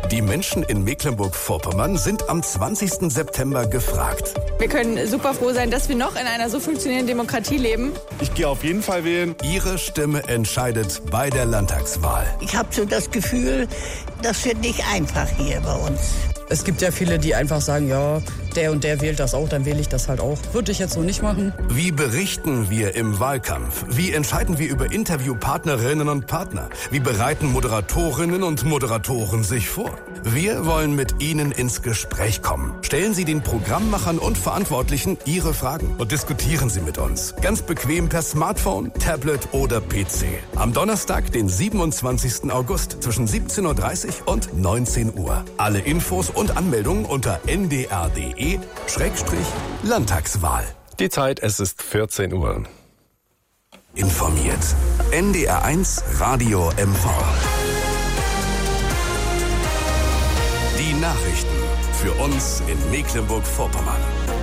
Die Menschen in Mecklenburg-Vorpommern sind am 20. September gefragt. Wir können super froh sein, dass wir noch in einer so funktionierenden Demokratie leben. Ich gehe auf jeden Fall wählen. Ihre Stimme entscheidet bei der Landtagswahl. Ich habe so das Gefühl, das wird nicht einfach hier bei uns. Es gibt ja viele, die einfach sagen, ja, der und der wählt das auch, dann wähle ich das halt auch. Würde ich jetzt so nicht machen. Wie berichten wir im Wahlkampf? Wie entscheiden wir über Interviewpartnerinnen und Partner? Wie bereiten Moderatorinnen und Moderatoren sich vor? Wir wollen mit Ihnen ins Gespräch kommen. Stellen Sie den Programmmachern und Verantwortlichen Ihre Fragen und diskutieren Sie mit uns. Ganz bequem per Smartphone, Tablet oder PC. Am Donnerstag, den 27. August zwischen 17.30 Uhr und 19 Uhr. Alle Infos und Anmeldungen unter ndr.de/Landtagswahl. Die Zeit, es ist 14 Uhr. Informiert. NDR1 Radio MV. Die Nachrichten für uns in Mecklenburg-Vorpommern.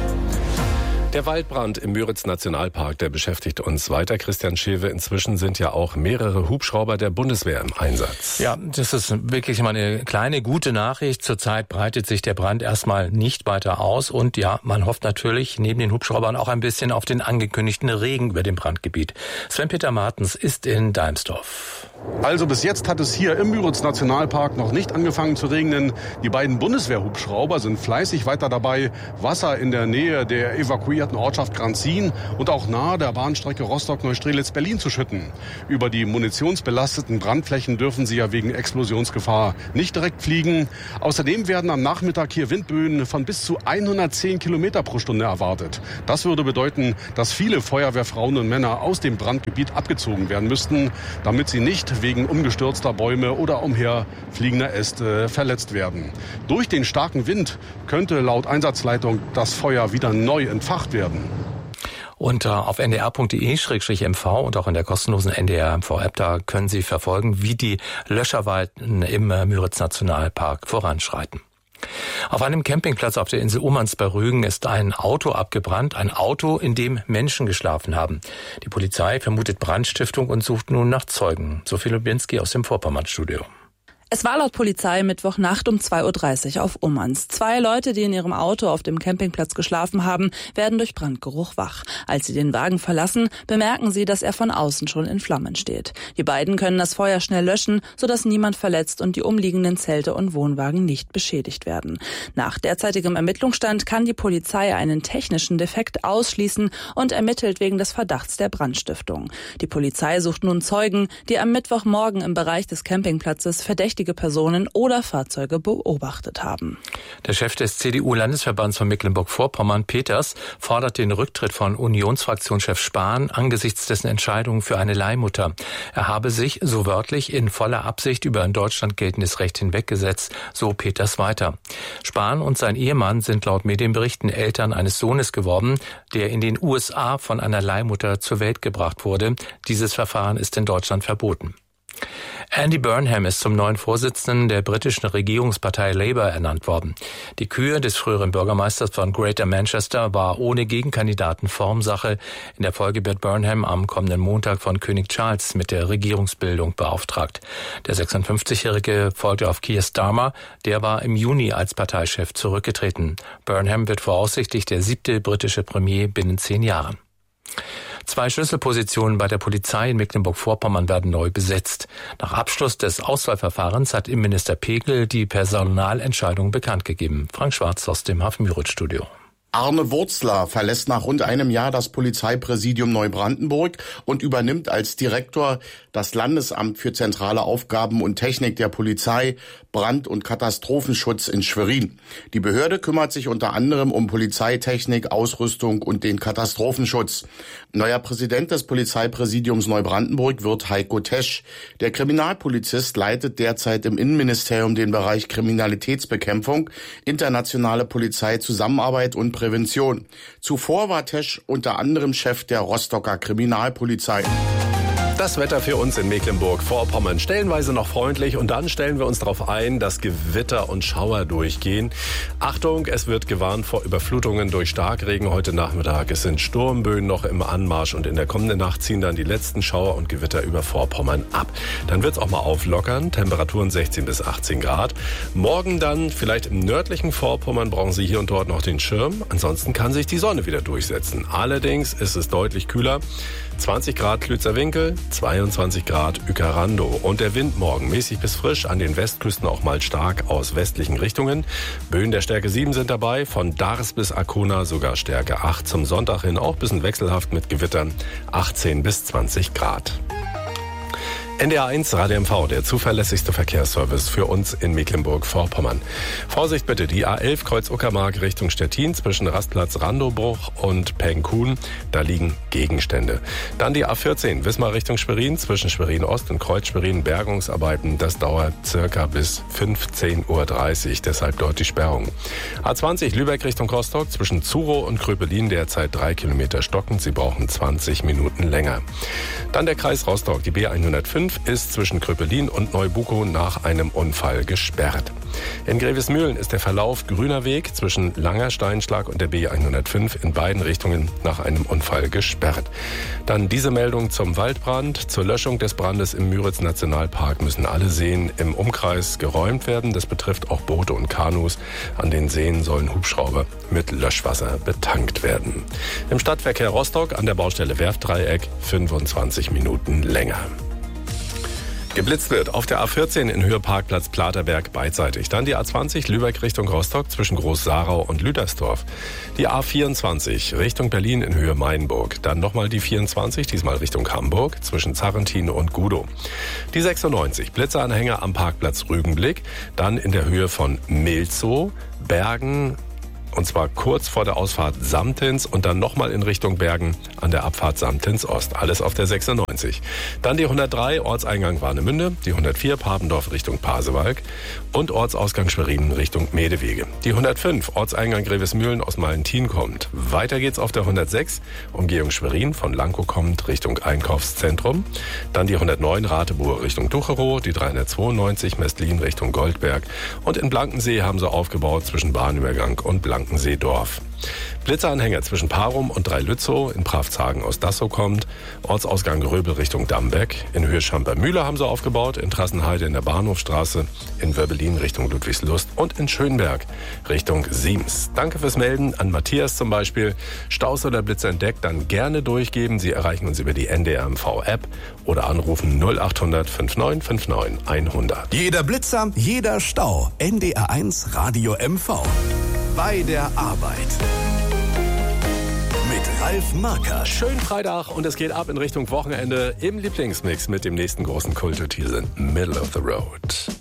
Der Waldbrand im Müritz-Nationalpark, der beschäftigt uns weiter. Christian Schewe, inzwischen sind ja auch mehrere Hubschrauber der Bundeswehr im Einsatz. Ja, das ist wirklich mal eine kleine gute Nachricht. Zurzeit breitet sich der Brand erstmal nicht weiter aus. Und ja, man hofft natürlich neben den Hubschraubern auch ein bisschen auf den angekündigten Regen über dem Brandgebiet. Sven-Peter Martens ist in Deimsdorf. Also bis jetzt hat es hier im Müritz-Nationalpark noch nicht angefangen zu regnen. Die beiden Bundeswehrhubschrauber sind fleißig weiter dabei, Wasser in der Nähe der evakuierten Ortschaft Granzin und auch nahe der Bahnstrecke Rostock-Neustrelitz-Berlin zu schütten. Über die munitionsbelasteten Brandflächen dürfen sie ja wegen Explosionsgefahr nicht direkt fliegen. Außerdem werden am Nachmittag hier Windböen von bis zu 110 Kilometer pro Stunde erwartet. Das würde bedeuten, dass viele Feuerwehrfrauen und Männer aus dem Brandgebiet abgezogen werden müssten, damit sie nicht wegen umgestürzter Bäume oder umherfliegender Äste verletzt werden. Durch den starken Wind könnte laut Einsatzleitung das Feuer wieder neu entfacht werden. Und auf ndr.de/mv und auch in der kostenlosen NDR-MV-App, da können Sie verfolgen, wie die Löscharbeiten im Müritz-Nationalpark voranschreiten. Auf einem Campingplatz auf der Insel Ummanz bei Rügen ist ein Auto abgebrannt, ein Auto, in dem Menschen geschlafen haben. Die Polizei vermutet Brandstiftung und sucht nun nach Zeugen. Sophie Lubinski aus dem Vorpommern-Studio. Es war laut Polizei Mittwochnacht um 2.30 Uhr auf Ummanz. 2 Leute, die in ihrem Auto auf dem Campingplatz geschlafen haben, werden durch Brandgeruch wach. Als sie den Wagen verlassen, bemerken sie, dass er von außen schon in Flammen steht. Die beiden können das Feuer schnell löschen, sodass niemand verletzt und die umliegenden Zelte und Wohnwagen nicht beschädigt werden. Nach derzeitigem Ermittlungsstand kann die Polizei einen technischen Defekt ausschließen und ermittelt wegen des Verdachts der Brandstiftung. Die Polizei sucht nun Zeugen, die am Mittwochmorgen im Bereich des Campingplatzes verdächtige Personen oder Fahrzeuge beobachtet haben. Der Chef des CDU-Landesverbands von Mecklenburg-Vorpommern, Peters, fordert den Rücktritt von Unionsfraktionschef Spahn angesichts dessen Entscheidung für eine Leihmutter. Er habe sich, so wörtlich, in voller Absicht über in Deutschland geltendes Recht hinweggesetzt, so Peters weiter. Spahn und sein Ehemann sind laut Medienberichten Eltern eines Sohnes geworden, der in den USA von einer Leihmutter zur Welt gebracht wurde. Dieses Verfahren ist in Deutschland verboten. Andy Burnham ist zum neuen Vorsitzenden der britischen Regierungspartei Labour ernannt worden. Die Kür des früheren Bürgermeisters von Greater Manchester war ohne Gegenkandidaten Formsache. In der Folge wird Burnham am kommenden Montag von König Charles mit der Regierungsbildung beauftragt. Der 56-Jährige folgte auf Keir Starmer, der war im Juni als Parteichef zurückgetreten. Burnham wird voraussichtlich der 7. britische Premier binnen 10 Jahren. 2 Schlüsselpositionen bei der Polizei in Mecklenburg-Vorpommern werden neu besetzt. Nach Abschluss des Auswahlverfahrens hat Innenminister Pegel die Personalentscheidung bekannt gegeben. Frank Schwarz aus dem Hafen-Müritz-Studio. Arne Wurzler verlässt nach rund einem Jahr das Polizeipräsidium Neubrandenburg und übernimmt als Direktor das Landesamt für zentrale Aufgaben und Technik der Polizei, Brand- und Katastrophenschutz in Schwerin. Die Behörde kümmert sich unter anderem um Polizeitechnik, Ausrüstung und den Katastrophenschutz. Neuer Präsident des Polizeipräsidiums Neubrandenburg wird Heiko Tesch. Der Kriminalpolizist leitet derzeit im Innenministerium den Bereich Kriminalitätsbekämpfung, internationale Polizeizusammenarbeit und Prävention. Zuvor war Tesch unter anderem Chef der Rostocker Kriminalpolizei. Das Wetter für uns in Mecklenburg-Vorpommern stellenweise noch freundlich und dann stellen wir uns darauf ein, dass Gewitter und Schauer durchgehen. Achtung, es wird gewarnt vor Überflutungen durch Starkregen heute Nachmittag. Es sind Sturmböen noch im Anmarsch und in der kommenden Nacht ziehen dann die letzten Schauer und Gewitter über Vorpommern ab. Dann wird es auch mal auflockern, Temperaturen 16 bis 18 Grad. Morgen dann vielleicht im nördlichen Vorpommern brauchen Sie hier und dort noch den Schirm. Ansonsten kann sich die Sonne wieder durchsetzen. Allerdings ist es deutlich kühler. 20 Grad Lützer Winkel, 22 Grad Uekerando. Und der Wind morgen mäßig bis frisch, an den Westküsten auch mal stark aus westlichen Richtungen. Böen der Stärke 7 sind dabei, von Dars bis Arkona sogar Stärke 8. Zum Sonntag hin auch ein bisschen wechselhaft mit Gewittern, 18 bis 20 Grad. NDR1 Radio MV, der zuverlässigste Verkehrsservice für uns in Mecklenburg-Vorpommern. Vorsicht bitte, die A11 Kreuz Uckermark Richtung Stettin zwischen Rastplatz Randobruch und Pengkuhn, da liegen Gegenstände. Dann die A14 Wismar Richtung Schwerin zwischen Schwerin Ost und Kreuz Schwerin, Bergungsarbeiten, das dauert circa bis 15:30 Uhr, deshalb dort die Sperrung. A20 Lübeck Richtung Rostock zwischen Zurow und Kröpelin, derzeit 3 Kilometer stockend, Sie brauchen 20 Minuten länger. Dann der Kreis Rostock, die B105 ist zwischen Kröpelin und Neubukow nach einem Unfall gesperrt. In Grevesmühlen ist der Verlauf grüner Weg zwischen Langer Steinschlag und der B105 in beiden Richtungen nach einem Unfall gesperrt. Dann diese Meldung zum Waldbrand. Zur Löschung des Brandes im Müritz-Nationalpark müssen alle Seen im Umkreis geräumt werden. Das betrifft auch Boote und Kanus. An den Seen sollen Hubschrauber mit Löschwasser betankt werden. Im Stadtverkehr Rostock an der Baustelle Werftdreieck 25 Minuten länger. Geblitzt wird auf der A14 in Höhe Parkplatz Platerberg beidseitig. Dann die A20 Lübeck Richtung Rostock zwischen Groß-Sarau und Lüdersdorf. Die A24 Richtung Berlin in Höhe Mainburg. Dann nochmal die 24, diesmal Richtung Hamburg zwischen Zarrentin und Gudow. Die 96 Blitzeranhänger am Parkplatz Rügenblick. Dann in der Höhe von Milzow, Bergen, und zwar kurz vor der Ausfahrt Samtens und dann nochmal in Richtung Bergen an der Abfahrt Samtens Ost. Alles auf der 96. Dann die 103 Ortseingang Warnemünde, die 104 Papendorf Richtung Pasewalk und Ortsausgang Schwerin Richtung Medewege. Die 105 Ortseingang Grevesmühlen aus Malentin kommt. Weiter geht's auf der 106 Umgehung Schwerin von Lankow kommt Richtung Einkaufszentrum. Dann die 109 Ratebuhr Richtung Ducherow, die 392 Mestlin Richtung Goldberg und in Blankensee haben sie aufgebaut zwischen Bahnübergang und Blankenseedorf. Blitzeranhänger zwischen Parum und Dreilützow, in Pravzhagen aus Dassow kommt, Ortsausgang Gröbel Richtung Dambeck, in Höhe Schampermühle haben sie aufgebaut, in Trassenheide in der Bahnhofstraße, in Wörbelin Richtung Ludwigslust und in Schönberg Richtung Siems. Danke fürs Melden an Matthias zum Beispiel. Staus oder Blitze entdeckt, dann gerne durchgeben. Sie erreichen uns über die NDR MV-App oder anrufen 0800 5959 100. Jeder Blitzer, jeder Stau. NDR1 Radio MV. Bei der Arbeit. Mit Ralf Marker. Schönen Freitag und es geht ab in Richtung Wochenende im Lieblingsmix mit dem nächsten großen Kulthit. Hier sind Middle of the Road.